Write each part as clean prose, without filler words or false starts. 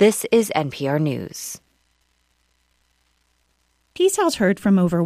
This is NPR News. Peace House heard from over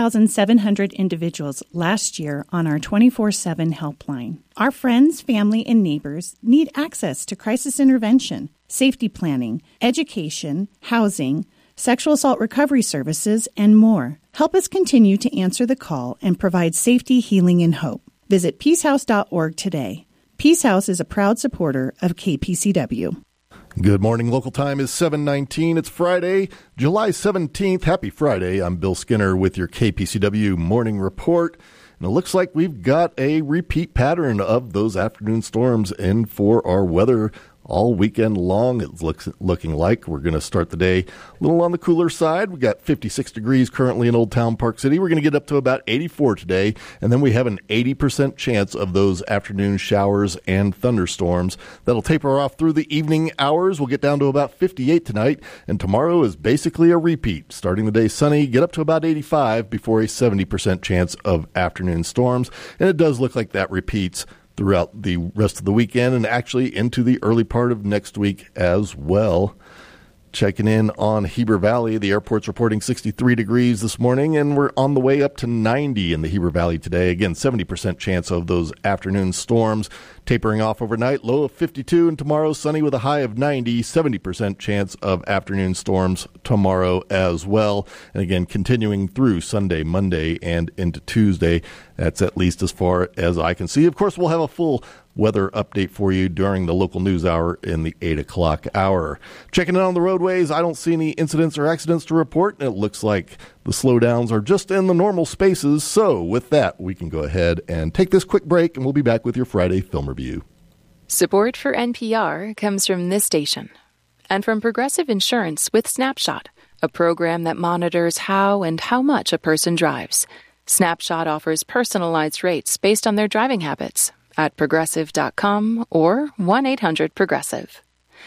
1,700 individuals last year on our 24/7 helpline. Our friends, family, and neighbors need access to crisis intervention, safety planning, education, housing, sexual assault recovery services, and more. Help us continue to answer the call and provide safety, healing, and hope. Visit peacehouse.org today. Peace House is a proud supporter of KPCW. Good morning. Local time is 7:19. It's Friday, July 17th. Happy Friday. I'm Bill Skinner with your KPCW Morning Report. And it looks like we've got a repeat pattern of those afternoon storms in for our weather all weekend long. It's looking like we're going to start the day a little on the cooler side. We got 56 degrees currently in Old Town Park City. We're going to get up to about 84 today, and then we have an 80% chance of those afternoon showers and thunderstorms. That'll taper off through the evening hours. We'll get down to about 58 tonight, and tomorrow is basically a repeat. Starting the day sunny, get up to about 85 before a 70% chance of afternoon storms, and it does look like that repeats throughout the rest of the weekend and actually into the early part of next week as well. Checking in on Heber Valley, the airport's reporting 63 degrees this morning, and we're on the way up to 90 in the Heber Valley today. Again, 70% chance of those afternoon storms. Tapering off overnight, low of 52, and tomorrow sunny with a high of 90, 70% chance of afternoon storms tomorrow as well. And again, continuing through Sunday, Monday, and into Tuesday. That's at least as far as I can see. Of course, we'll have a full weather update for you during the local news hour in the 8 o'clock hour. Checking in on the roadways, I don't see any incidents or accidents to report, and it looks like the slowdowns are just in the normal spaces. So with that, we can go ahead and take this quick break, and we'll be back with your Friday Film Review. Support for NPR comes from this station and from Progressive Insurance with Snapshot, a program that monitors how and how much a person drives. Snapshot offers personalized rates based on their driving habits at progressive.com or 1-800-PROGRESSIVE.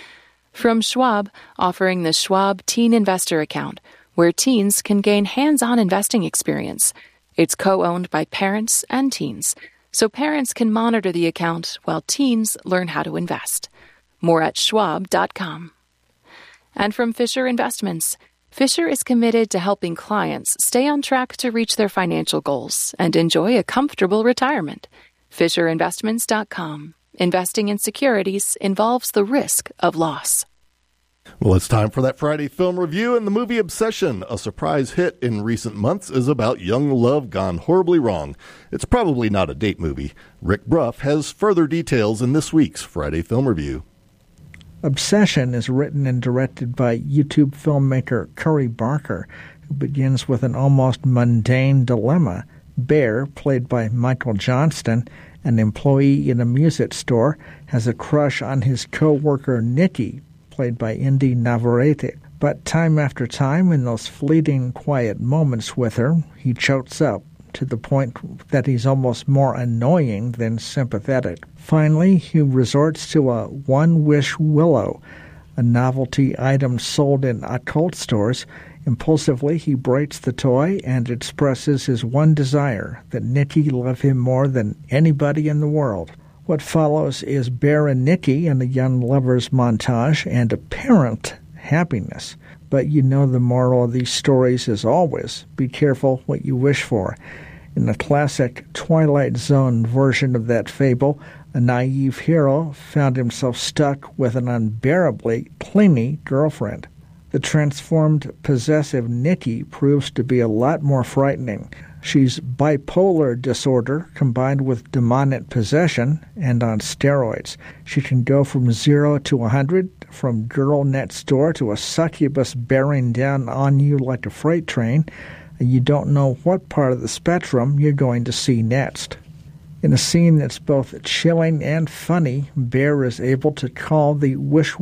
From Schwab, offering the Schwab Teen Investor Account, where teens can gain hands-on investing experience. It's co-owned by parents and teens, so parents can monitor the account while teens learn how to invest. More at schwab.com. And from Fisher Investments, Fisher is committed to helping clients stay on track to reach their financial goals and enjoy a comfortable retirement. FisherInvestments.com. Investing in securities involves the risk of loss. Well, it's time for that Friday Film Review, and the movie Obsession, a surprise hit in recent months, is about young love gone horribly wrong. It's probably not a date movie. Rick Bruff has further details in this week's Friday Film Review. Obsession is written and directed by YouTube filmmaker Curry Barker, who begins with an almost mundane dilemma. Bear, played by Michael Johnston, an employee in a music store, has a crush on his co-worker Nikki, played by Indy Navarrete. But time after time, in those fleeting, quiet moments with her, he chokes up to the point that he's almost more annoying than sympathetic. Finally, he resorts to a one-wish willow, a novelty item sold in occult stores. Impulsively, he breaks the toy and expresses his one desire, that Nikki love him more than anybody in the world. What follows is Bear and Nikki in a young lover's montage and apparent happiness. But you know the moral of these stories is always, be careful what you wish for. In the classic Twilight Zone version of that fable, a naive hero found himself stuck with an unbearably clingy girlfriend. The transformed, possessive Nikki proves to be a lot more frightening. She's bipolar disorder combined with demonic possession and on steroids. She can go from 0 to 100, from girl next door to a succubus bearing down on you like a freight train, and you don't know what part of the spectrum you're going to see next. In a scene that's both chilling and funny, Bear is able to call the wish